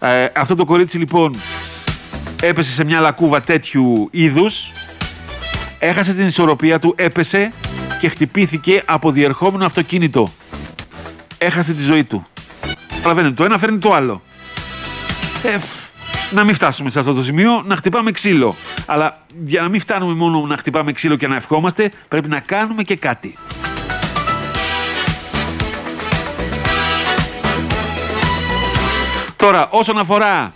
Αυτό το κορίτσι λοιπόν έπεσε σε μια λακκούβα τέτοιου είδους, έχασε την ισορροπία του, έπεσε και χτυπήθηκε από διερχόμενο αυτοκίνητο. Έχασε τη ζωή του. Καταλαβαίνετε, το ένα φέρνει το άλλο. Να μην φτάσουμε σε αυτό το σημείο, να χτυπάμε ξύλο. Αλλά για να μην φτάνουμε μόνο να χτυπάμε ξύλο και να ευχόμαστε, πρέπει να κάνουμε και κάτι. Τώρα, όσον αφορά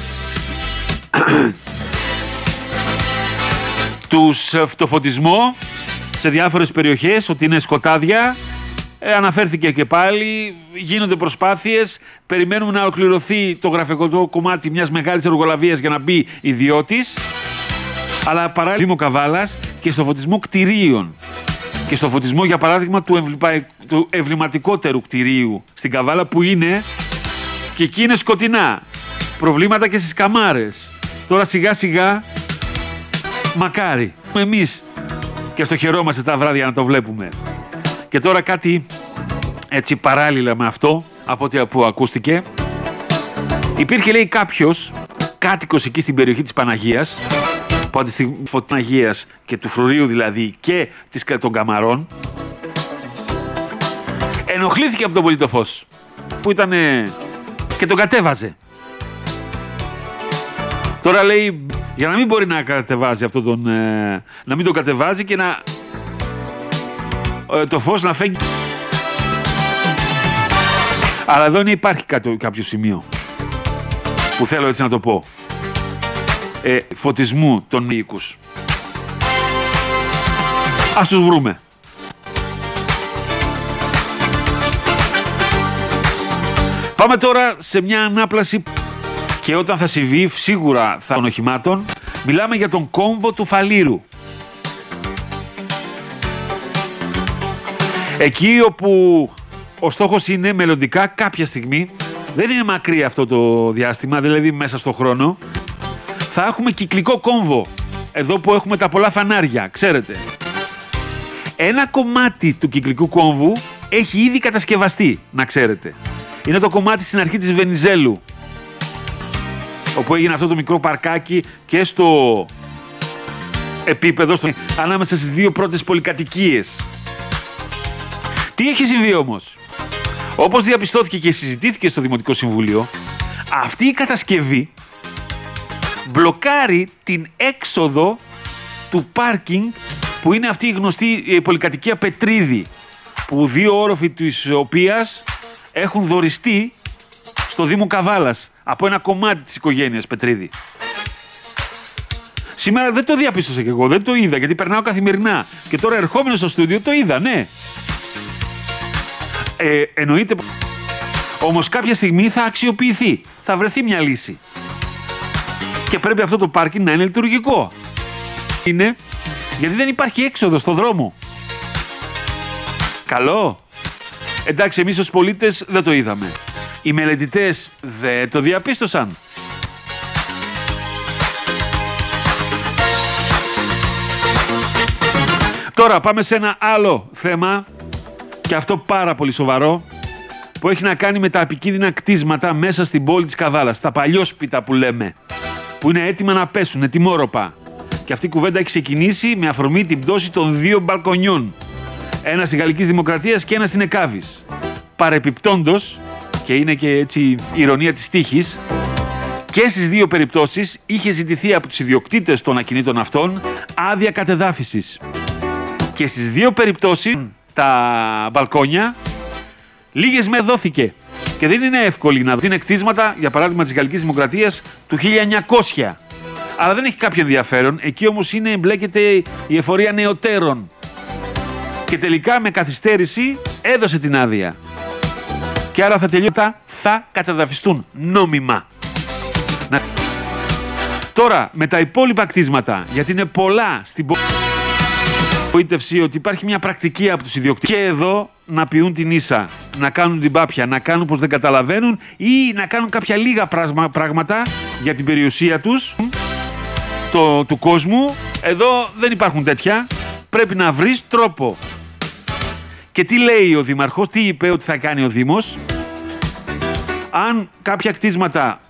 το φωτισμό σε διάφορες περιοχές, ότι είναι σκοτάδια, αναφέρθηκε και πάλι, γίνονται προσπάθειες, περιμένουμε να ολοκληρωθεί το γραφικό κομμάτι μιας μεγάλης εργολαβίας για να μπει ιδιώτης, αλλά παράλληλα Δήμο Καβάλας και στο φωτισμό κτηρίων και στο φωτισμό, για παράδειγμα, του εμβληματικότερου κτηρίου στην Καβάλα, που είναι και εκεί είναι σκοτεινά, προβλήματα και στις καμάρες. Τώρα σιγά σιγά, μακάρι εμείς και στο χαιρόμαστε τα βράδια να το βλέπουμε. Και τώρα κάτι έτσι παράλληλα με αυτό, από ό,τι που ακούστηκε. Υπήρχε, λέει, κάποιος κάτοικος εκεί στην περιοχή της Παναγίας, που από τη Παναγίας και του Φρουρίου δηλαδή και των Καμαρών, ενοχλήθηκε από τον Πολιτοφώς που ήταν και τον κατέβαζε. Τώρα λέει, για να μην μπορεί να κατεβάζει αυτόν τον, να μην τον κατεβάζει και να το φως να φέγγει. Αλλά εδώ υπάρχει κάποιο σημείο που θέλω έτσι να το πω, φωτισμού των οίκους. Ας τους βρούμε. Πάμε τώρα σε μια ανάπλαση, και όταν θα συμβεί σίγουρα θα των οχημάτων. Μιλάμε για τον κόμβο του Φαλήρου. Εκεί όπου ο στόχος είναι μελλοντικά κάποια στιγμή, δεν είναι μακρύ αυτό το διάστημα, δηλαδή μέσα στο χρόνο, θα έχουμε κυκλικό κόμβο. Εδώ που έχουμε τα πολλά φανάρια, ξέρετε. Ένα κομμάτι του κυκλικού κόμβου έχει ήδη κατασκευαστεί, να ξέρετε. Είναι το κομμάτι στην αρχή της Βενιζέλου, όπου έγινε αυτό το μικρό παρκάκι και στο επίπεδο, ανάμεσα στις δύο πρώτες πολυκατοικίες. Τι έχει συμβεί όμως? Όπως διαπιστώθηκε και συζητήθηκε στο Δημοτικό Συμβούλιο, αυτή η κατασκευή μπλοκάρει την έξοδο του πάρκινγκ, που είναι αυτή η γνωστή πολυκατοικία Πετρίδη, που δύο όροφοι της οποίας έχουν δωριστεί στο Δήμο Καβάλας από ένα κομμάτι της οικογένειας Πετρίδη. Σήμερα δεν το διαπίστωσα κι εγώ, δεν το είδα, γιατί περνάω καθημερινά. Και τώρα ερχόμενο στο στούντιο το είδα, ναι. Εννοείται. Όμως κάποια στιγμή θα αξιοποιηθεί, θα βρεθεί μια λύση. Και πρέπει αυτό το πάρκινγκ να είναι λειτουργικό. Είναι γιατί δεν υπάρχει έξοδο στο δρόμο. Καλό. Εντάξει, εμείς ως πολίτες δεν το είδαμε. Οι μελετητές δεν το διαπίστωσαν. Τώρα πάμε σε ένα άλλο θέμα, και αυτό πάρα πολύ σοβαρό, που έχει να κάνει με τα επικίνδυνα κτίσματα μέσα στην πόλη της Καβάλας. Τα παλιόσπιτα που λέμε, που είναι έτοιμα να πέσουν, ετοιμόρροπα. Και αυτή η κουβέντα έχει ξεκινήσει με αφορμή την πτώση των δύο μπαλκονιών. Ένα στη Γαλλικής Δημοκρατίας και ένα στην Εκάβης. Παρεπιπτόντος, και είναι και έτσι η ηρωνία της τύχης, και στις δύο περιπτώσεις είχε ζητηθεί από τους ιδιοκτήτες των ακινήτων αυτών άδεια κατεδάφισης. Και στις δύο περιπτώσεις τα μπαλκόνια λίγες με δόθηκε. Και δεν είναι εύκολη να δει. Είναι κτίσματα, για παράδειγμα της Γαλλικής Δημοκρατίας του 1900. Αλλά δεν έχει κάποιο ενδιαφέρον. Εκεί όμως εμπλέκεται η εφορία νεωτέρων. Και τελικά με καθυστέρηση έδωσε την άδεια. Και άρα θα κατεδαφιστούν νόμιμα. Τώρα με τα υπόλοιπα κτίσματα, γιατί είναι πολλά στην πολίτευση, ότι υπάρχει μια πρακτική από τους ιδιοκτήτες και εδώ να πιούν την ίσα, να κάνουν την πάπια, να κάνουν πως δεν καταλαβαίνουν ή να κάνουν κάποια λίγα πράγματα για την περιουσία τους, του κόσμου. Εδώ δεν υπάρχουν τέτοια. Πρέπει να βρεις τρόπο. Και τι λέει ο Δήμαρχος, τι είπε ότι θα κάνει ο Δήμος? Αν κάποια κτίσματα